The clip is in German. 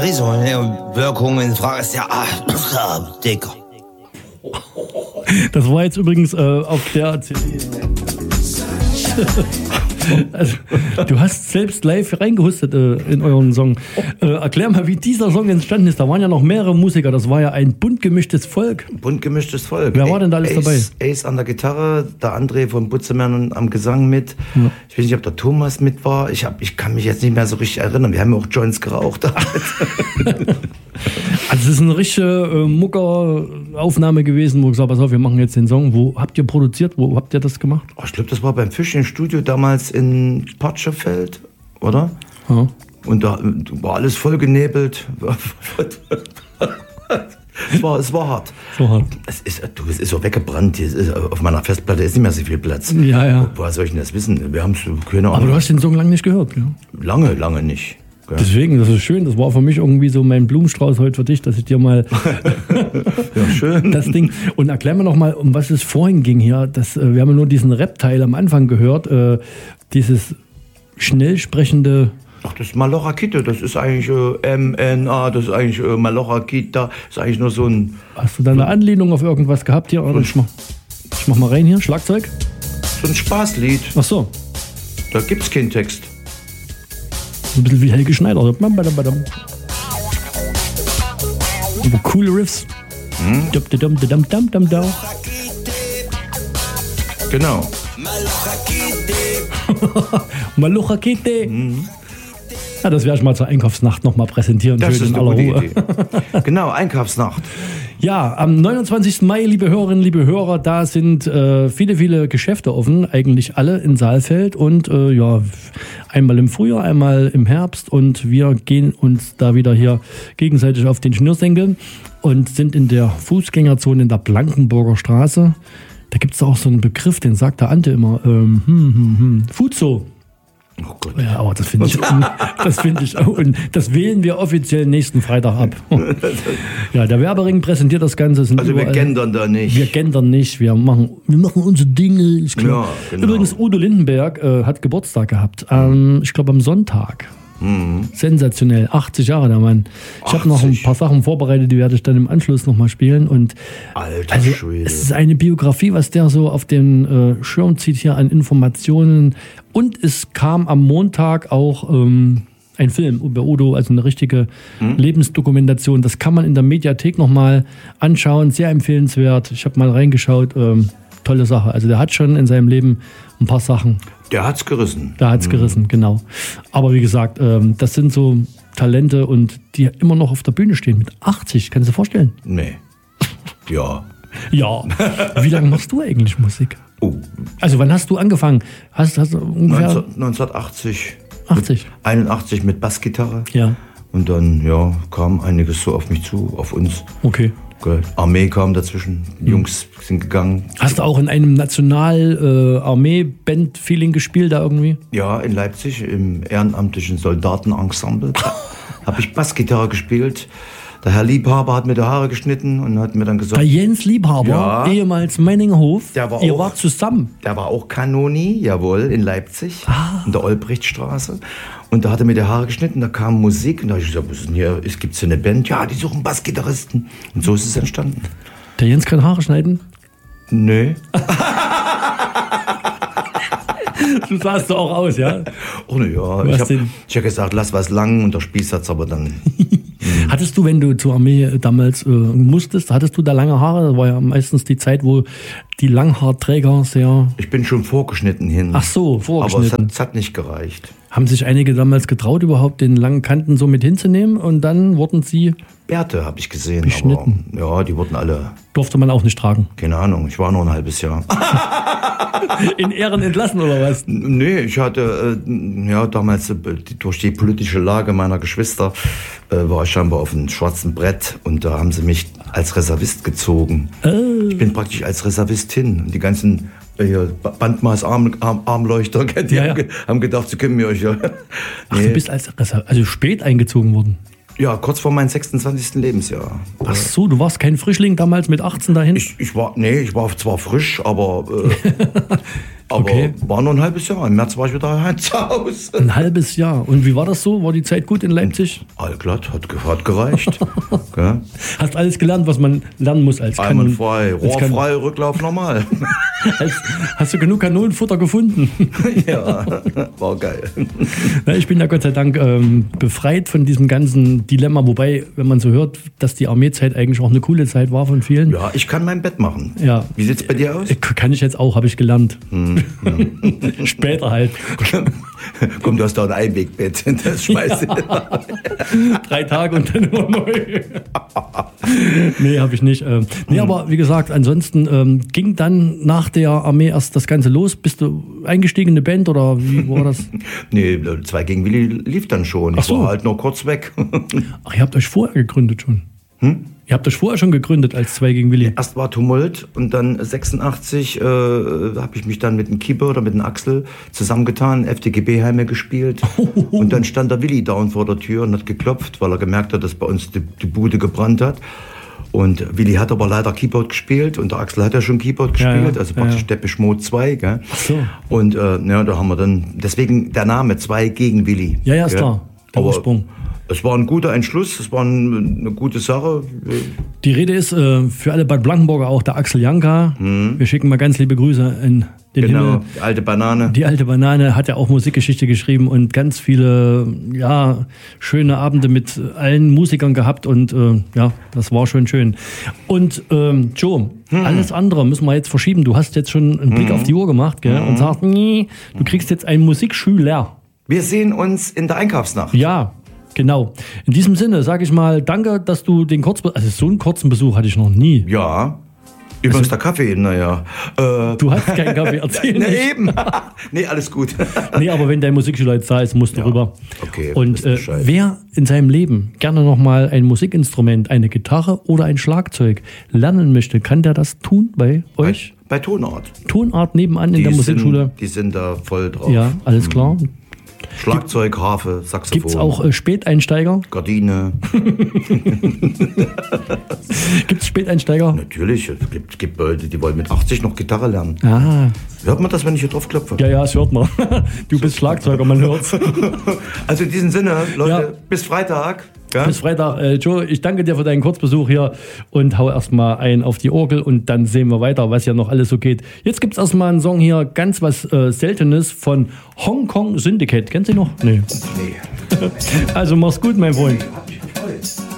Riesenwirkung in Frage ist ja dicker. Das war jetzt übrigens auf der CD. Also, du hast selbst live reingehustet in euren Song. Erklär mal, wie dieser Song entstanden ist. Da waren ja noch mehrere Musiker. Das war ja ein bunt gemischtes Volk. Bunt gemischtes Volk. Wer war denn da alles dabei? Ace an der Gitarre, der André von Butzemann am Gesang mit. Ja. Ich weiß nicht, ob der Thomas mit war. Ich kann mich jetzt nicht mehr so richtig erinnern. Wir haben ja auch Joints geraucht. Also es ist eine richtige Mucker-Aufnahme gewesen, wo ich gesagt habe, pass auf, wir machen jetzt den Song. Wo habt ihr produziert? Wo habt ihr das gemacht? Oh, ich glaube, das war beim Fisch im Studio damals in Patschefeld, oder? Ja. Und da war alles voll genebelt. Es war hart. So hart. Es ist so weggebrannt. Auf meiner Festplatte ist nicht mehr so viel Platz. Ja. Woher soll ich denn das wissen? Wir haben es, keine Ahnung. Aber du hast den Song lange nicht gehört, ja? Lange nicht. Ja. Deswegen, das ist schön. Das war für mich irgendwie so mein Blumenstrauß heute für dich, dass ich dir mal ja, schön. Das Ding. Und erklär mir noch mal, um was es vorhin ging hier. Wir haben ja nur diesen Rap-Teil am Anfang gehört. Dieses schnell sprechende. Ach, das ist Malocha-Kita. Das ist eigentlich MNA. Das ist eigentlich Malocha-Kita. Das ist eigentlich nur so ein. Hast du da eine Anlehnung auf irgendwas gehabt hier? Oder ich mach mal rein hier. Schlagzeug. So ein Spaßlied. Ach so. Da gibt's keinen Text. Ein bisschen wie Helge Schneider. Aber coole Riffs. Genau. Malocha-Kete. Ja, das werde ich mal zur Einkaufsnacht noch mal präsentieren. Das ist eine gute Ruhe. Idee. Genau, Einkaufsnacht. Ja, am 29. Mai, liebe Hörerinnen, liebe Hörer, da sind viele Geschäfte offen, eigentlich alle in Saalfeld und einmal im Frühjahr, einmal im Herbst und wir gehen uns da wieder hier gegenseitig auf den Schnürsenkel und sind in der Fußgängerzone in der Blankenburger Straße. Da gibt es auch so einen Begriff, den sagt der Ante immer, Fuzo. Oh Gott. Ja, aber das finde ich auch. Und das wählen wir offiziell nächsten Freitag ab. Ja, der Werbering präsentiert das Ganze. Also wir gendern da nicht. Wir gendern nicht. Wir machen unsere Dinge. Ist klar. Ja, genau. Übrigens, Udo Lindenberg hat Geburtstag gehabt. Ich glaube am Sonntag. Sensationell. 80 Jahre der Mann. Ich habe noch ein paar Sachen vorbereitet, die werde ich dann im Anschluss nochmal spielen. Und Alter Schwede. Es ist eine Biografie, was der so auf den Schirm zieht hier an Informationen. Und es kam am Montag auch ein Film über Udo, also eine richtige Lebensdokumentation. Das kann man in der Mediathek nochmal anschauen. Sehr empfehlenswert. Ich habe mal reingeschaut. Tolle Sache. Also der hat schon in seinem Leben ein paar Sachen. Der hat's gerissen. Gerissen, genau. Aber wie gesagt, das sind so Talente und die immer noch auf der Bühne stehen mit 80. Kannst du dir vorstellen? Nee. Ja. Ja. Wie lange machst du eigentlich Musik? Oh. Also wann hast du angefangen? Hast du ungefähr 1980. 80. 81 mit Bassgitarre. Ja. Und dann kam einiges so auf mich zu, auf uns. Okay. Armee kam dazwischen, Jungs sind gegangen. Hast du auch in einem National-Armee-Band-Feeling gespielt da irgendwie? Ja, in Leipzig im ehrenamtlichen Soldatenensemble habe ich Bassgitarre gespielt. Der Herr Liebhaber hat mir die Haare geschnitten und hat mir dann gesagt... Der Jens Liebhaber, ja, ehemals Meiningerhof, ihr wart zusammen. Der war auch Kanoni, jawohl, in Leipzig, in der Olbrichtstraße. Und da hat er mir die Haare geschnitten, da kam Musik und da habe ich gesagt, was ist denn hier? Gibt es hier eine Band? Ja, die suchen Bassgitarristen. Und so ist es entstanden. Der Jens kann Haare schneiden? Nö. Du sahst so auch aus, ja? Oh ne, ja. Ich habe gesagt, lass was lang und der Spieß hat's aber dann... Hattest du, wenn du zur Armee damals musstest, hattest du da lange Haare? Das war ja meistens die Zeit, wo die Langhaarträger sehr... Ich bin schon vorgeschnitten hin. Ach so, vorgeschnitten. Aber es hat nicht gereicht. Haben sich einige damals getraut, überhaupt den langen Kanten so mit hinzunehmen und dann wurden sie... Bärte habe ich gesehen, beschnitten. Aber ja, die wurden alle... Durfte man auch nicht tragen? Keine Ahnung, ich war noch ein halbes Jahr. In Ehren entlassen oder was? Nee, ich hatte damals durch die politische Lage meiner Geschwister war ich scheinbar auf einem schwarzen Brett und da haben sie mich als Reservist gezogen. Ich bin praktisch als Reservist hin und die ganzen Bandmaß-Armleuchter, die haben gedacht, sie können mir euch ja... Ach, du bist also spät eingezogen worden? Ja, kurz vor meinem 26. Lebensjahr. Ach so, du warst kein Frischling damals mit 18 dahin? Ich war zwar frisch, aber Aber Okay. war nur ein halbes Jahr. Im März war ich wieder zu Hause. Ein halbes Jahr. Und wie war das so? War die Zeit gut in Leipzig? Allglatt, hat gereicht. Gell? Hast alles gelernt, was man lernen muss als Einwandfrei, rohrfrei, Rücklauf normal. Hast du genug Kanonenfutter gefunden? Ja, war geil. Na, ich bin ja Gott sei Dank befreit von diesem ganzen Dilemma. Wobei, wenn man so hört, dass die Armeezeit eigentlich auch eine coole Zeit war von vielen. Ja, ich kann mein Bett machen. Ja. Wie sieht's bei dir aus? Kann ich jetzt auch, habe ich gelernt. Später halt. Komm, du hast da ein Einwegbett. Das schmeißt du. 3 Tage und dann immer neu. Nee, habe ich nicht. Nee, aber wie gesagt, ansonsten ging dann nach der Armee erst das Ganze los. Bist du eingestiegen in eine Band oder wie war das? Nee, 2 gegen Willi lief dann schon. Ich so. war halt nur kurz weg. Ach, ihr habt euch vorher gegründet schon. Ihr habt euch vorher schon gegründet als 2 gegen Willi. Erst war Tumult und dann 86 habe ich mich dann mit dem Keyboarder, mit dem Axel zusammengetan, FDGB-Heime gespielt. Und dann stand der Willi down vor der Tür und hat geklopft, weil er gemerkt hat, dass bei uns die Bude gebrannt hat. Und Willi hat aber leider Keyboard gespielt und der Axel hat ja schon Keyboard gespielt, also praktisch Depeche Mode 2. Gell? Ach so. Und da haben wir dann, deswegen der Name 2 gegen Willi. Ja, ist klar. Der Ursprung. Es war ein guter Entschluss, es war eine gute Sache. Die Rede ist für alle Bad Blankenburger auch der Axel Janka. Wir schicken mal ganz liebe Grüße in den Himmel. Die alte Banane. Die alte Banane hat ja auch Musikgeschichte geschrieben und ganz viele schöne Abende mit allen Musikern gehabt und das war schon schön. Und Joe, alles andere müssen wir jetzt verschieben. Du hast jetzt schon einen Blick auf die Uhr gemacht, gell? Und sagst, nee, du kriegst jetzt einen Musikschüler. Wir sehen uns in der Einkaufsnacht. Ja. Genau. In diesem Sinne sage ich mal, danke, dass du den Kurzbesuch, also so einen kurzen Besuch hatte ich noch nie. Ja. Übrigens der Kaffee, naja. Du hast keinen Kaffee, erzähl nicht. Eben. Nee, alles gut. Nee, aber wenn dein Musikschüler jetzt da ist, musst du rüber. Okay. Und wer in seinem Leben gerne nochmal ein Musikinstrument, eine Gitarre oder ein Schlagzeug lernen möchte, kann der das tun bei euch? Bei Tonart. Tonart nebenan in der Musikschule? Die sind da voll drauf. Ja, alles klar. Schlagzeug, Harfe, Saxophon. Gibt es auch Späteinsteiger? Gardine. Gibt es Späteinsteiger? Natürlich. Es gibt Leute, die wollen mit 80 noch Gitarre lernen. Ah. Hört man das, wenn ich hier drauf klopfe? Ja, das hört man. Du bist Schlagzeuger, man hört's. Also in diesem Sinne, Leute, bis Freitag. Ja? Bis Freitag. Joe, ich danke dir für deinen Kurzbesuch hier und hau erstmal ein auf die Orgel und dann sehen wir weiter, was ja noch alles so geht. Jetzt gibt's erstmal einen Song hier, ganz was Seltenes von Hong Kong Syndicate. Kennst du noch? Nee. Also mach's gut, mein Freund. Hat mich gefreut.